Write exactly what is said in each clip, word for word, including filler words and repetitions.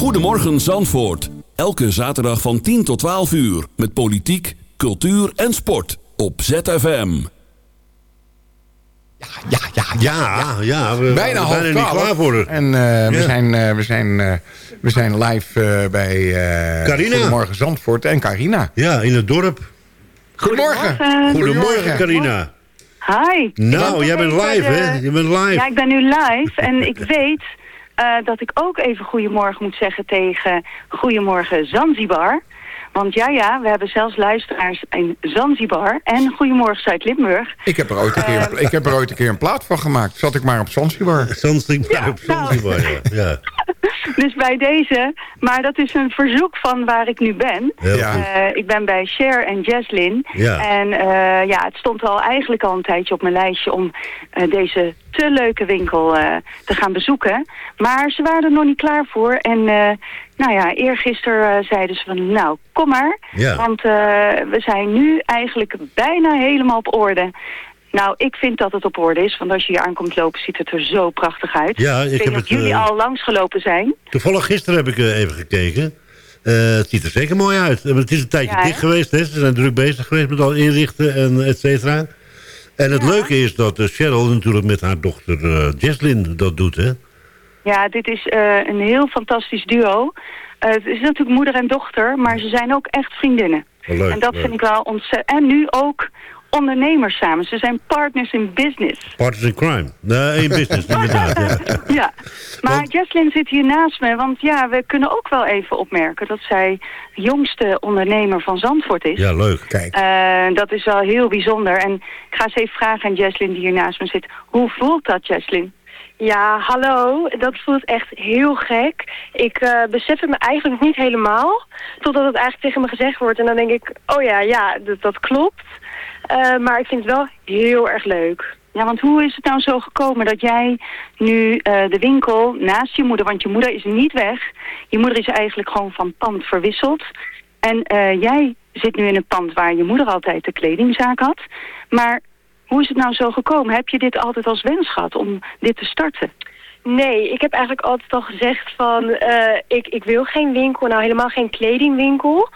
Goedemorgen Zandvoort. Elke zaterdag van tien tot twaalf uur. Met politiek, cultuur en sport. Op Z F M. Ja, ja, ja, ja, ja we bijna half zijn er niet klaar voor. En uh, ja. we, zijn, uh, we, zijn, uh, we zijn live uh, bij uh, Goedemorgen Zandvoort en Carina. Ja, in het dorp. Goedemorgen. Goedemorgen, Goedemorgen Carina. Hi. Nou, jij bent live, de... hè? Je bent live. Ja, ik ben nu live en ik weet uh, dat ik ook even goedemorgen moet zeggen tegen Goedemorgen Zanzibar. Want ja, ja, we hebben zelfs luisteraars in Zanzibar en Goedemorgen Zuid-Limburg. Ik heb er ooit een keer, uh, ik heb er ooit een, keer een plaat van gemaakt. Zat ik maar op Zanzibar. Zanzibar, ja, op Zanzibar, nou. ja. Dus bij deze, maar dat is een verzoek van waar ik nu ben. Ja. Uh, ik ben bij Cher en Jaslyn. Ja. En uh, ja, het stond al eigenlijk al een tijdje op mijn lijstje om uh, deze te leuke winkel uh, te gaan bezoeken. Maar ze waren er nog niet klaar voor. En uh, nou ja, eergisteren uh, zeiden ze van nou, kom maar. Ja. Want uh, we zijn nu eigenlijk bijna helemaal op orde. Nou, ik vind dat het op orde is. Want als je hier aankomt lopen, ziet het er zo prachtig uit. Ja, ik, ik weet heb dat het, jullie uh, al langsgelopen zijn. Toevallig gisteren heb ik uh, even gekeken. Uh, het ziet er zeker mooi uit. Het is een tijdje ja, dicht geweest. Hè? Ze zijn druk bezig geweest met al inrichten en et cetera. En het ja. leuke is dat uh, Cheryl natuurlijk met haar dochter uh, Jaslyn dat doet, hè? Ja, dit is uh, een heel fantastisch duo. Uh, het is natuurlijk moeder en dochter, maar ze zijn ook echt vriendinnen. Leuk, en dat leuk. vind ik wel ontzettend. En nu ook ondernemers samen. Ze zijn partners in business. Partners in crime. Nee, in business, inderdaad. Ja. ja, maar want... Jaslyn zit hier naast me. Want ja, we kunnen ook wel even opmerken dat zij de jongste ondernemer van Zandvoort is. Ja, leuk. Kijk. Uh, dat is wel heel bijzonder. En ik ga eens even vragen aan Jaslyn die hier naast me zit. Hoe voelt dat, Jaslyn? Ja, hallo. Dat voelt echt heel gek. Ik uh, besef het me eigenlijk niet helemaal. Totdat het eigenlijk tegen me gezegd wordt. En dan denk ik, oh ja, ja, dat, dat klopt. Uh, maar ik vind het wel heel erg leuk. Ja, want hoe is het nou zo gekomen dat jij nu uh, de winkel naast je moeder... want je moeder is niet weg. Je moeder is eigenlijk gewoon van pand verwisseld. En uh, jij zit nu in een pand waar je moeder altijd de kledingzaak had. Maar hoe is het nou zo gekomen? Heb je dit altijd als wens gehad om dit te starten? Nee, ik heb eigenlijk altijd al gezegd van... Uh, ik, ik wil geen winkel, nou helemaal geen kledingwinkel.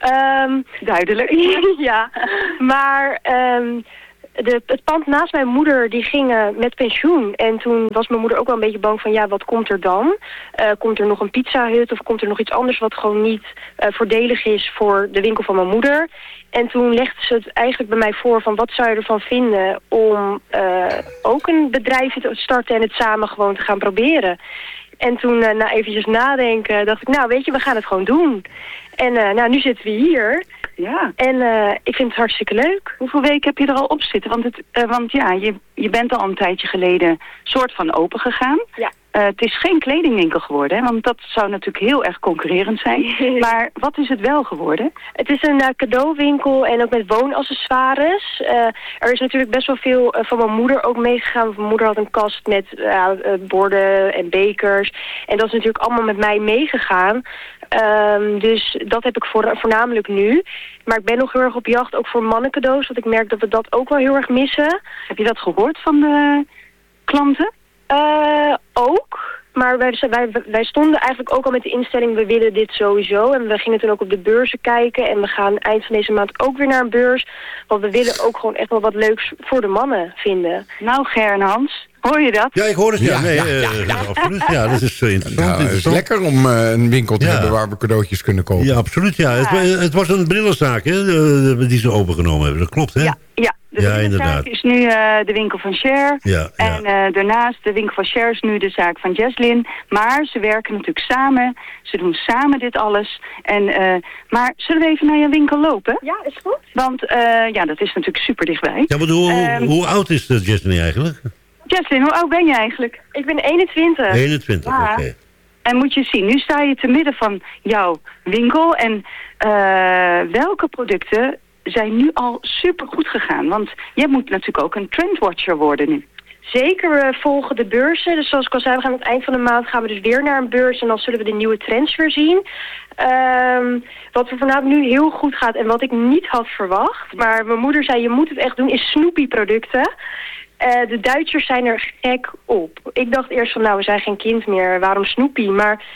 Um, Duidelijk. ja, maar... Um, De, het pand naast mijn moeder, die ging uh, met pensioen. En toen was mijn moeder ook wel een beetje bang van, ja, wat komt er dan? Uh, komt er nog een pizzahut of komt er nog iets anders wat gewoon niet uh, voordelig is voor de winkel van mijn moeder? En toen legde ze het eigenlijk bij mij voor van, wat zou je ervan vinden om uh, ook een bedrijfje te starten en het samen gewoon te gaan proberen? En toen, uh, na eventjes nadenken, dacht ik, nou weet je, we gaan het gewoon doen. En uh, nou, nu zitten we hier. Ja. En uh, ik vind het hartstikke leuk. Hoeveel weken heb je er al op zitten? Want, het, uh, want ja, je, je bent al een tijdje geleden soort van open gegaan. Ja. Uh, het is geen kledingwinkel geworden, hè? Want dat zou natuurlijk heel erg concurrerend zijn. Maar wat is het wel geworden? Het is een uh, cadeauwinkel en ook met woonaccessoires. Uh, er is natuurlijk best wel veel uh, van mijn moeder ook meegegaan. Mijn moeder had een kast met uh, borden en bekers. En dat is natuurlijk allemaal met mij meegegaan. Um, dus dat heb ik voor, voornamelijk nu. Maar ik ben nog heel erg op jacht ook voor mannencadeaus. Want ik merk dat we dat ook wel heel erg missen. Heb je dat gehoord van de klanten? Uh, ook. Maar wij, wij, wij stonden eigenlijk ook al met de instelling, we willen dit sowieso. En we gingen toen ook op de beurzen kijken. En we gaan eind van deze maand ook weer naar een beurs. Want we willen ook gewoon echt wel wat leuks voor de mannen vinden. Nou, Ger en Hans, hoor je dat? Ja, ik hoor het. Ja, ja, nee, ja, uh, ja, ja. absoluut. Ja, dat is uh, interessant. Ja, het is lekker om uh, een winkel te ja. hebben waar we cadeautjes kunnen kopen. Ja, absoluut. Ja. Ja. Het, het was een brillenzaak hè, die ze opengenomen hebben. Dat klopt, hè? Ja, ja. De ja, zaak inderdaad. is nu uh, de winkel van Cher. Ja, en ja. uh, daarnaast, de winkel van Cher is nu de zaak van Jaslyn. Maar ze werken natuurlijk samen. Ze doen samen dit alles. En, uh, maar zullen we even naar je winkel lopen? Ja, is goed. Want uh, ja, dat is natuurlijk super dichtbij. Ja, maar hoe, Um, hoe oud is uh, Jaslyn eigenlijk? Jaslyn, hoe oud ben je eigenlijk? Ik ben eenentwintig. eenentwintig, Ja. oké. Okay. En moet je zien, nu sta je te midden van jouw winkel. En uh, welke producten zijn nu al super goed gegaan? Want jij moet natuurlijk ook een trendwatcher worden nu. Zeker, we volgen de beurzen. Dus zoals ik al zei, we gaan aan het eind van de maand gaan we dus weer naar een beurs. En dan zullen we de nieuwe trends weer zien. Um, wat er vanavond nu heel goed gaat en wat ik niet had verwacht. Maar mijn moeder zei, je moet het echt doen, is Snoopy-producten. Uh, de Duitsers zijn er gek op. Ik dacht eerst van, nou, we zijn geen kind meer. Waarom Snoopy? Maar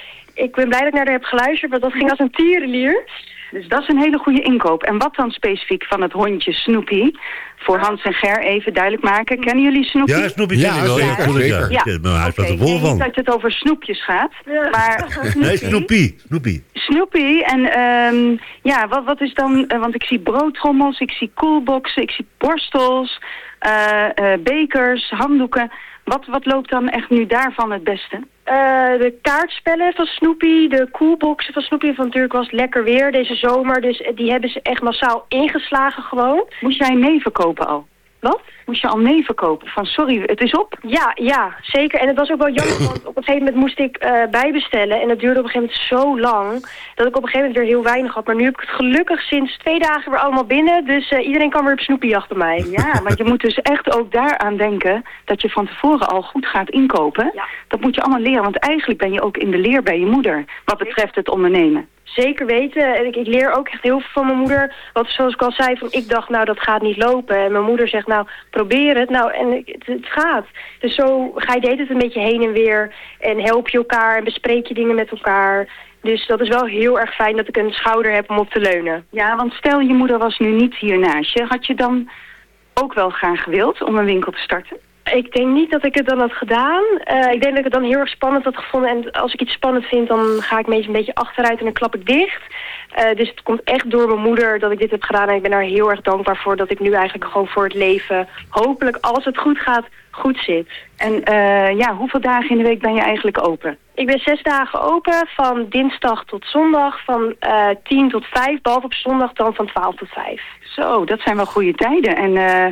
ik ben blij dat ik naar haar heb geluisterd, want dat ging als een tierenlier. Dus dat is een hele goede inkoop. En wat dan specifiek van het hondje Snoopy? Voor Hans en Ger even duidelijk maken. Kennen jullie Snoopy? Ja, Snoopy ken ik wel. Ja, zeker. zeker. Ja. Ja. Maar hij staat er vol van. Niet dat het over snoepjes gaat. Ja. Maar Snoopy. Nee, Snoopy. Snoopy. Snoopy. En um, ja, wat, wat is dan... Uh, want ik zie broodtrommels, ik zie koelboxen, ik zie borstels, uh, uh, bekers, handdoeken. Wat, wat loopt dan echt nu daarvan het beste? Uh, de kaartspellen van Snoopy, de coolboxen van Snoopy, van natuurlijk was lekker weer deze zomer. Dus die hebben ze echt massaal ingeslagen gewoon. Moest jij mee verkopen al? Wat? Moest je al mee verkopen? Van sorry, het is op? Ja, ja, zeker. En het was ook wel jammer, want op een gegeven moment moest ik uh, bijbestellen. En dat duurde op een gegeven moment zo lang, dat ik op een gegeven moment weer heel weinig had. Maar nu heb ik het gelukkig sinds twee dagen weer allemaal binnen. Dus uh, iedereen kan weer op Snoopyjacht bij mij. Ja, want je moet dus echt ook daaraan denken dat je van tevoren al goed gaat inkopen. Ja. Dat moet je allemaal leren, want eigenlijk ben je ook in de leer bij je moeder, wat betreft het ondernemen. Zeker weten. En ik, ik leer ook echt heel veel van mijn moeder. Want zoals ik al zei, van, ik dacht nou dat gaat niet lopen. En mijn moeder zegt nou probeer het. Nou en het, het gaat. Dus zo ga je de hele tijd een beetje heen en weer. En help je elkaar en bespreek je dingen met elkaar. Dus dat is wel heel erg fijn dat ik een schouder heb om op te leunen. Ja, want stel je moeder was nu niet hier naast je. Had je dan ook wel graag gewild om een winkel te starten? Ik denk niet dat ik het dan had gedaan. Uh, ik denk dat ik het dan heel erg spannend had gevonden. En als ik iets spannend vind, dan ga ik meestal een beetje achteruit en dan klap ik dicht. Uh, dus het komt echt door mijn moeder dat ik dit heb gedaan. En ik ben daar heel erg dankbaar voor dat ik nu eigenlijk gewoon voor het leven, hopelijk als het goed gaat, goed zit. En uh, ja, hoeveel dagen in de week ben je eigenlijk open? Ik ben zes dagen open, van dinsdag tot zondag, van uh, tien tot vijf. Behalve op zondag dan van twaalf tot vijf. Zo, dat zijn wel goede tijden. En... Uh,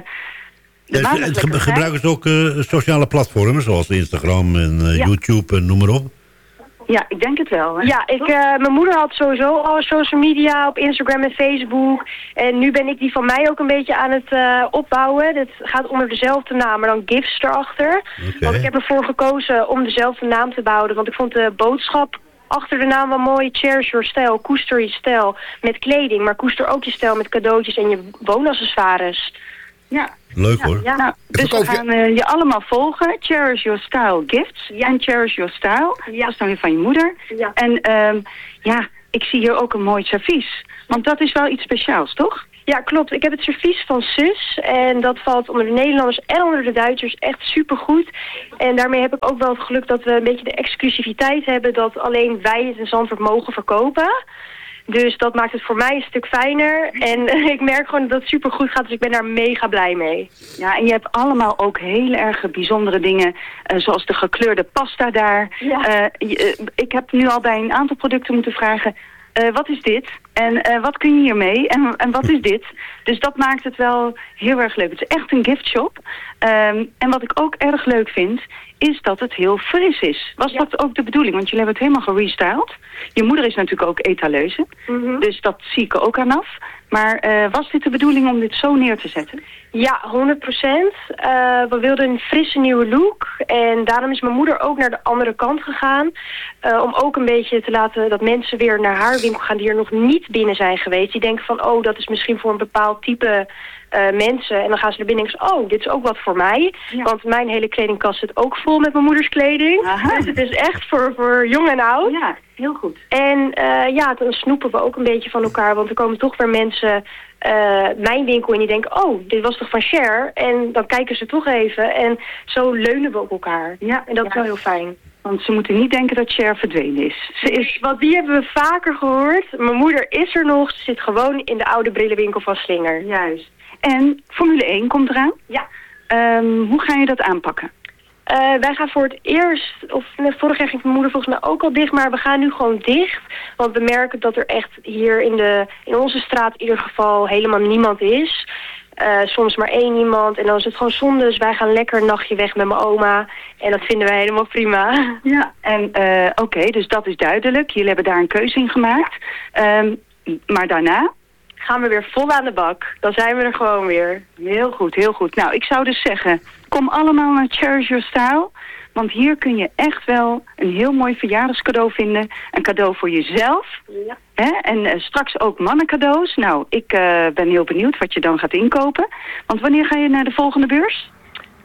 Ja, ge gebruiken ze ook uh, sociale platformen zoals Instagram en uh, ja. YouTube en noem maar op? Ja, ik denk het wel. Hè? Ja, ik, uh, mijn moeder had sowieso al social media op Instagram en Facebook. En nu ben ik die van mij ook een beetje aan het uh, opbouwen. Dat gaat onder dezelfde naam, maar dan gifts erachter. Okay. Want ik heb ervoor gekozen om dezelfde naam te behouden. Want ik vond de boodschap achter de naam wel mooi. Cherish your style, koester je stijl met kleding. Maar koester ook je stijl met cadeautjes en je woonaccessoires. Ja. Leuk ja, hoor. Ja, nou, dus we gaan uh, je allemaal volgen. Cherish Your Style Gifts. Ja. En Cherish Your Style. Ja. Dat is dan weer van je moeder. Ja. En um, ja, ik zie hier ook een mooi servies. Want dat is wel iets speciaals, toch? Ja, klopt. Ik heb het servies van Sus. En dat valt onder de Nederlanders en onder de Duitsers echt supergoed. En daarmee heb ik ook wel het geluk dat we een beetje de exclusiviteit hebben dat alleen wij het in Zandvoort mogen verkopen. Dus dat maakt het voor mij een stuk fijner. En uh, ik merk gewoon dat het super goed gaat. Dus ik ben daar mega blij mee. Ja, en je hebt allemaal ook heel erg bijzondere dingen. Uh, zoals de gekleurde pasta daar. Ja. Uh, je, uh, ik heb nu al bij een aantal producten moeten vragen. Uh, wat is dit? En uh, wat kun je hiermee? En, en wat is dit? Dus dat maakt het wel heel erg leuk. Het is echt een giftshop. Um, en wat ik ook erg leuk vind, is dat het heel fris is. Was ja. dat ook de bedoeling? Want jullie hebben het helemaal gerestyled. Je moeder is natuurlijk ook etaleuze. Mm-hmm. Dus dat zie ik er ook aan af. Maar uh, was dit de bedoeling om dit zo neer te zetten? Ja, honderd procent. Uh, we wilden een frisse nieuwe look. En daarom is mijn moeder ook naar de andere kant gegaan. Uh, om ook een beetje te laten dat mensen weer naar haar winkel gaan die er nog niet binnen zijn geweest. Die denken van, oh, dat is misschien voor een bepaald type uh, mensen. En dan gaan ze er binnen en zeggen, oh, dit is ook wat voor mij. Ja. Want mijn hele kledingkast zit ook vol met mijn moeders kleding. Aha. Dus het is echt voor, voor jong en oud. Ja, heel goed. En uh, ja, dan snoepen we ook een beetje van elkaar. Want er komen toch weer mensen uh, mijn winkel en die denken, oh, dit was toch van Cher? En dan kijken ze toch even. En zo leunen we op elkaar. Ja, en dat ja. is wel heel fijn. Want ze moeten niet denken dat Cher verdwenen is. Ze is. Want die hebben we vaker gehoord. Mijn moeder is er nog. Ze zit gewoon in de oude brillenwinkel van Slinger. Juist. En Formule één komt eraan. Ja. Um, hoe ga je dat aanpakken? Uh, wij gaan voor het eerst, of nee, vorig jaar ging mijn moeder volgens mij ook al dicht, maar we gaan nu gewoon dicht. Want we merken dat er echt hier in, de, in onze straat in ieder geval helemaal niemand is. Uh, soms maar één iemand en dan is het gewoon zonde. Dus wij gaan lekker een nachtje weg met mijn oma. En dat vinden wij helemaal prima. Ja, en uh, oké, okay, dus dat is duidelijk. Jullie hebben daar een keuze in gemaakt. Um, maar daarna gaan we weer vol aan de bak. Dan zijn we er gewoon weer. Heel goed, heel goed. Nou, ik zou dus zeggen, kom allemaal naar Cherish Your Style. Want hier kun je echt wel een heel mooi verjaardagscadeau vinden. Een cadeau voor jezelf. Ja. Hè? En uh, straks ook mannencadeaus. Nou, ik uh, ben heel benieuwd wat je dan gaat inkopen. Want wanneer ga je naar de volgende beurs?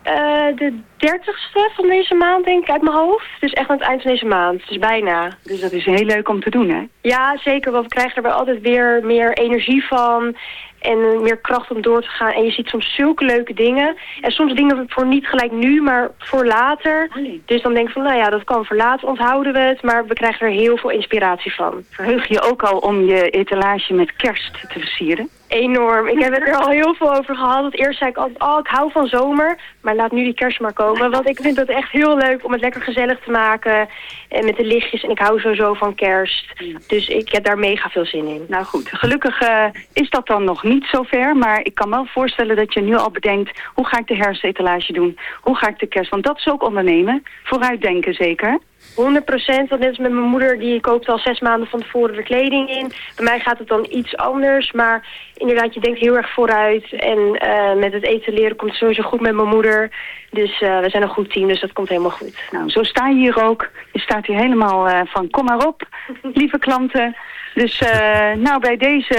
Uh, de dertigste van deze maand, denk ik, uit mijn hoofd. Dus echt aan het eind van deze maand. Dus bijna. Dus dat is heel leuk om te doen, hè? Ja, zeker. Want we krijgen er wel altijd weer meer energie van. En meer kracht om door te gaan. En je ziet soms zulke leuke dingen. En soms dingen voor niet gelijk nu, maar voor later. Dus dan denk ik van, nou ja, dat kan voor later. Onthouden we het. Maar we krijgen er heel veel inspiratie van. Verheug je ook al om je etalage met kerst te versieren? Enorm. Ik heb het er al heel veel over gehad. Want eerst zei ik altijd, oh, ik hou van zomer. Maar laat nu die kerst maar komen. Want ik vind het echt heel leuk om het lekker gezellig te maken. En met de lichtjes. En ik hou sowieso van kerst. Dus ik heb daar mega veel zin in. Nou goed, gelukkig uh, is dat dan nog niet zo ver. Maar ik kan me wel voorstellen dat je nu al bedenkt, hoe ga ik de herfstetalage doen? Hoe ga ik de kerst? Want dat is ook ondernemen. Vooruitdenken zeker. honderd procent, want net als met mijn moeder, die koopt al zes maanden van tevoren de kleding in. Bij mij gaat het dan iets anders, maar inderdaad, je denkt heel erg vooruit. En uh, met het etaleren komt het sowieso goed met mijn moeder. Dus uh, we zijn een goed team, dus dat komt helemaal goed. Nou, zo sta je hier ook. Je staat hier helemaal uh, van, kom maar op, lieve klanten. Dus uh, nou, bij deze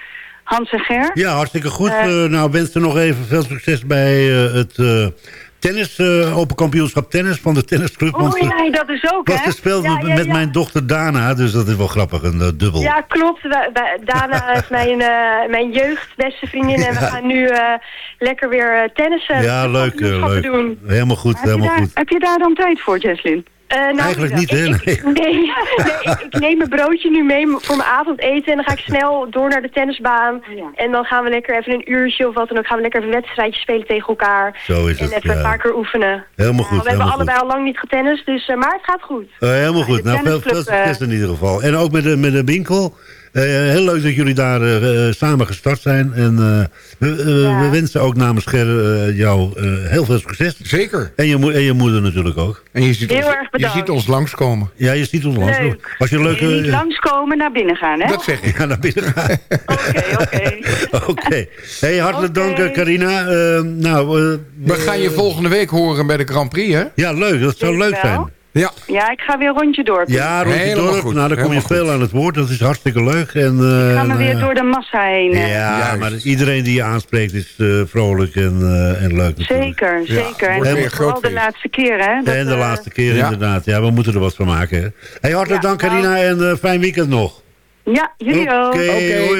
Hans en Ger. Ja, hartstikke goed. Uh, uh, nou, wens er nog even veel succes bij uh, het... Uh, Tennis, uh, Open Kampioenschap Tennis van de tennisclub. Oh want, ja, dat is ook, want hè? ze speelde ja, ja, met ja. mijn dochter Dana, dus dat is wel grappig, een uh, dubbel. Ja, klopt. We, we, Dana is mijn, uh, mijn jeugdbeste vriendin en we ja. gaan nu uh, lekker weer uh, tennissen. Ja, leuk, uh, leuk. Doen. Helemaal goed, helemaal daar, goed. Heb je daar dan tijd voor, Jesslyn? Uh, nou, Eigenlijk niet, hè? Nee, ik, nee, nee ik, ik neem mijn broodje nu mee voor mijn avondeten. En dan ga ik snel door naar de tennisbaan. Oh, ja. En dan gaan we lekker even een uurtje of wat dan ook. Gaan we lekker even een wedstrijdje spelen tegen elkaar. Zo is het, En even ja. een paar keer oefenen. Helemaal goed, uh, We helemaal hebben allebei goed. al lang niet getennist, dus, uh, maar het gaat goed. Uh, helemaal goed. Nou, veel, veel succes in ieder geval. En ook met de, met de winkel. Uh, heel leuk dat jullie daar uh, samen gestart zijn. En uh, we, uh, ja. we wensen ook namens Ger uh, jou uh, heel veel succes. Zeker. En je, en je moeder natuurlijk ook. En je ziet, heel ons, erg bedankt. Je ziet ons langskomen. Ja, je ziet ons langskomen. Als je leuke... Niet langskomen, naar binnen gaan, hè? Dat zeg ik. Ja, naar binnen gaan. Oké, oké. Oké. Hey, hartelijk okay. dank, Carina. Uh, nou, uh, we gaan je volgende week horen bij de Grand Prix, hè? Ja, leuk. Dat zou leuk zijn. Ja. ja, ik ga weer rondje dorp. Ja, rondje dorp. Goed. Nou, dan kom je veel goed. aan het woord. Dat is hartstikke leuk. En, uh, ik ga me en, weer uh, door de massa heen. Ja, ja maar iedereen die je aanspreekt is uh, vrolijk en, uh, en leuk. Natuurlijk. Zeker, ja. zeker. En dat is vooral de laatste keer, hè? Dat, en de uh, laatste keer, ja. inderdaad. Ja, we moeten er wat van maken. Hè. Hey, hartelijk ja, dank, Carina. En uh, fijn weekend nog. Ja, jullie okay, ook. Oké, okay.